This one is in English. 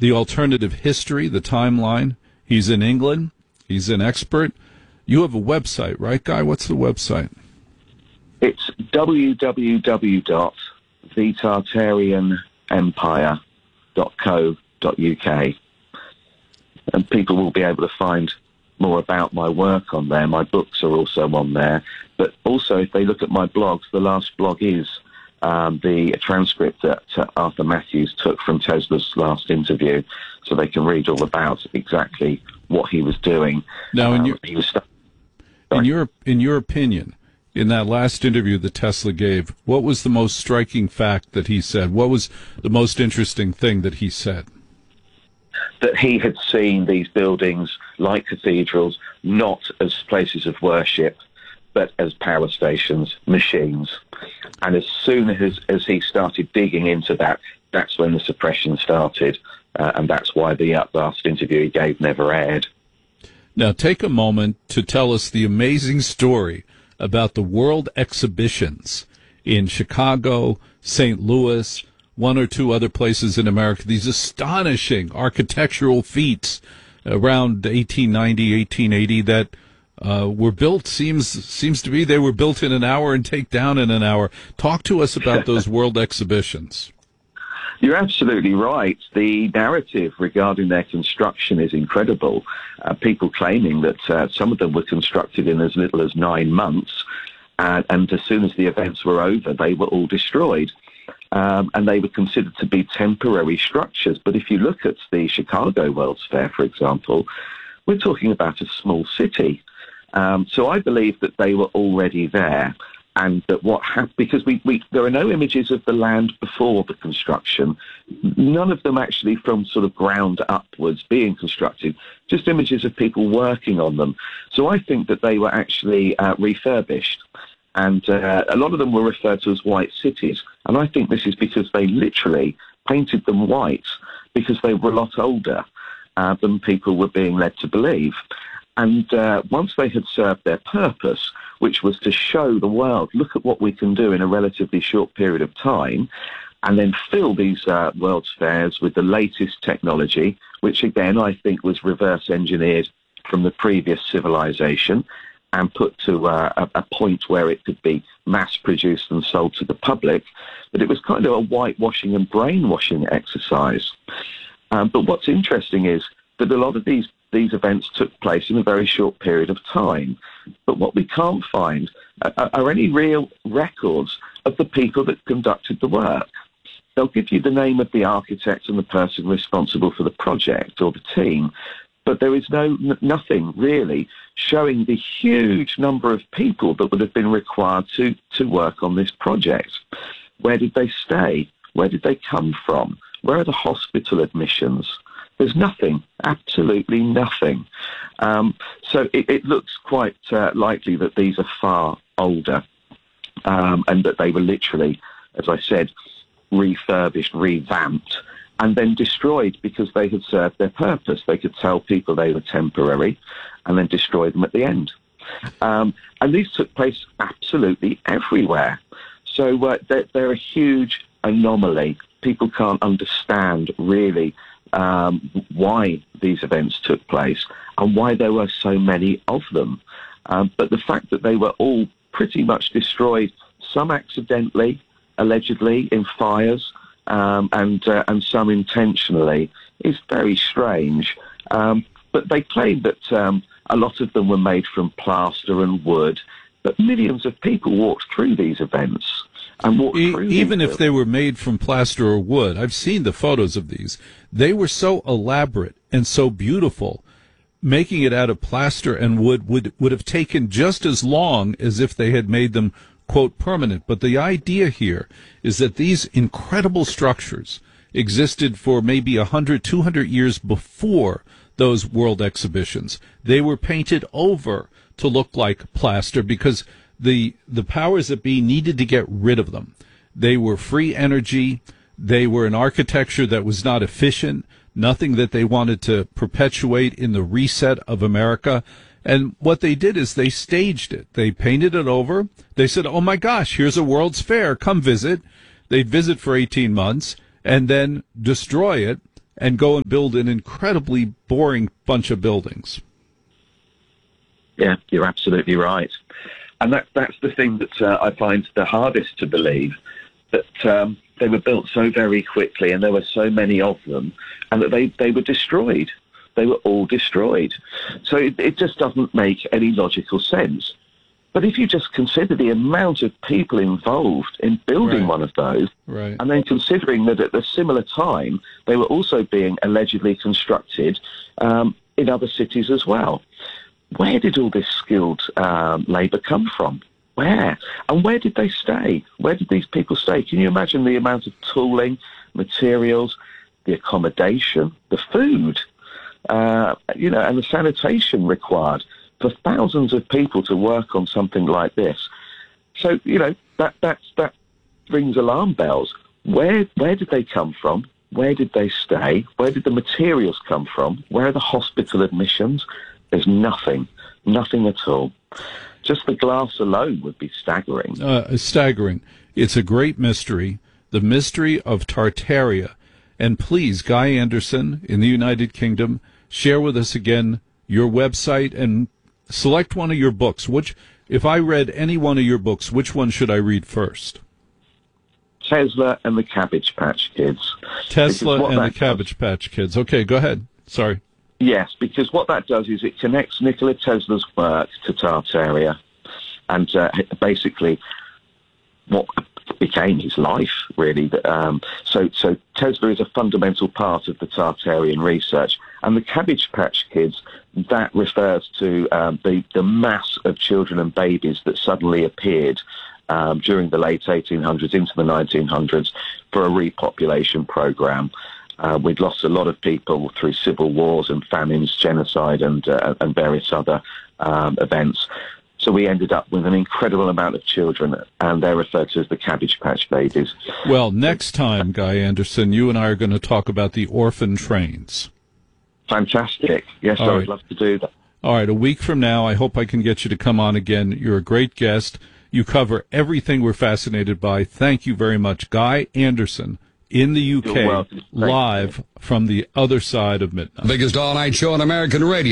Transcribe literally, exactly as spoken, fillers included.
the alternative history, the timeline. He's in England. He's an expert. You have a website, right, Guy? What's the website? It's w w w dot the tartarian empire dot co dot u k. And people will be able to find more about my work on there. My books are also on there. But also, if they look at my blogs, the last blog is um, the transcript that uh, Arthur Matthews took from Tesla's last interview, so they can read all about exactly what he was doing. Now, in um, your, he was in your in your opinion, in that last interview that Tesla gave, what was the most striking fact that he said? What was the most interesting thing that he said? That he had seen these buildings, like cathedrals, not as places of worship, but as power stations, machines. And as soon as, as he started digging into that, that's when the suppression started. Uh, and that's why the uh, last interview he gave never aired. Now, take a moment to tell us the amazing story about the World Exhibitions in Chicago, Saint Louis, one or two other places in America, these astonishing architectural feats around eighteen ninety, eighteen eighty that uh, were built, seems seems to be they were built in an hour and take down in an hour. Talk to us about those World Exhibitions. You're absolutely right. The narrative regarding their construction is incredible. Uh, people claiming that uh, some of them were constructed in as little as nine months, and, and as soon as the events were over, they were all destroyed. Um, and they were considered to be temporary structures. But if you look at the Chicago World's Fair, for example, we're talking about a small city. Um, so I believe that they were already there, and that what happened, because we, we, there are no images of the land before the construction, none of them actually from sort of ground upwards being constructed, just images of people working on them. So I think that they were actually uh, refurbished. And uh, a lot of them were referred to as white cities. And I think this is because they literally painted them white because they were a lot older uh, than people were being led to believe. And uh, once they had served their purpose, which was to show the world, look at what we can do in a relatively short period of time, and then fill these uh, World's Fairs with the latest technology, which again I think was reverse engineered from the previous civilization, and put to uh, a, a point where it could be mass-produced and sold to the public, that it was kind of a whitewashing and brainwashing exercise. Um, but what's interesting is that a lot of these, these events took place in a very short period of time. But what we can't find are, are any real records of the people that conducted the work. They'll give you the name of the architect and the person responsible for the project or the team, but there is no n- nothing really showing the huge number of people that would have been required to, to work on this project. Where did they stay? Where did they come from? Where are the hospital admissions? There's nothing, absolutely nothing. Um, so it, it looks quite uh, likely that these are far older, um, and that they were literally, as I said, refurbished, revamped, and then destroyed because they had served their purpose. They could tell people they were temporary and then destroy them at the end. Um, and these took place absolutely everywhere. So uh, they're, they're a huge anomaly. People can't understand really um, why these events took place and why there were so many of them. Um, but the fact that they were all pretty much destroyed, some accidentally, allegedly in fires, Um, and uh, and some intentionally, is very strange. Um, but they claim that um, a lot of them were made from plaster and wood, but millions of people walked through these events and walked e- through even these if they were made from plaster or wood. I've seen the photos of these. They were so elaborate and so beautiful. Making it out of plaster and wood would would have taken just as long as if they had made them, quote, permanent. But the idea here is that these incredible structures existed for maybe one hundred, two hundred years before those world exhibitions. They were painted over to look like plaster because the the powers that be needed to get rid of them. They were free energy. They were an architecture that was not efficient, nothing that they wanted to perpetuate in the reset of America. And what they did is they staged it. They painted it over. They said, oh, my gosh, here's a World's Fair. Come visit. They'd visit for eighteen months and then destroy it and go and build an incredibly boring bunch of buildings. Yeah, you're absolutely right. And that, that's the thing that uh, I find the hardest to believe, that um, they were built so very quickly and there were so many of them, and that they, they were destroyed. They were all destroyed. So it, it just doesn't make any logical sense. But if you just consider the amount of people involved in building Right. one of those, Right. and then considering that at a similar time, they were also being allegedly constructed um, in other cities as well. Where did all this skilled um, labour come from? Where? And where did they stay? Where did these people stay? Can you imagine the amount of tooling, materials, the accommodation, the food, uh, you know, and the sanitation required for thousands of people to work on something like this? So, you know, that that's, that rings alarm bells. Where where did they come from? Where did they stay? Where did the materials come from? Where are the hospital admissions? There's nothing, nothing at all. Just the glass alone would be staggering. Uh, staggering. It's a great mystery, the mystery of Tartaria. And please, Guy Anderson in the United Kingdom, share with us again your website and select one of your books. Which, if I read any one of your books, which one should I read first? Tesla and the Cabbage Patch Kids. Tesla and the Cabbage Patch Kids. Okay, go ahead. Sorry. Yes, because what that does is it connects Nikola Tesla's work to Tartaria, and uh, basically what became his life, really. Um, so, so Tesla is a fundamental part of the Tartarian research, and the Cabbage Patch Kids, that refers to um, the, the mass of children and babies that suddenly appeared um, during the late eighteen hundreds into the nineteen hundreds for a repopulation program. Uh, we'd lost a lot of people through civil wars and famines, genocide, and uh, and various other um, events. So we ended up with an incredible amount of children, and they're referred to as the Cabbage Patch Babies. Well, next time, Guy Anderson, you and I are going to talk about the orphan trains. Fantastic. Yes, All I would right. love to do that. All right, a week from now, I hope I can get you to come on again. You're a great guest. You cover everything we're fascinated by. Thank you very much. Guy Anderson in the U K, You're welcome. Thank live you. from the other side of midnight. Biggest all-night show on American radio.